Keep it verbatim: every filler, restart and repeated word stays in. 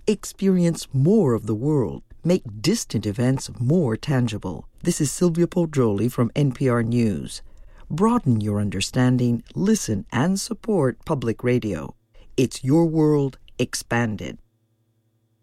Experience more of the world. Make distant events more tangible. This is Sylvia Poldroli from N P R News. Broaden your understanding, listen, and support public radio. It's your world expanded.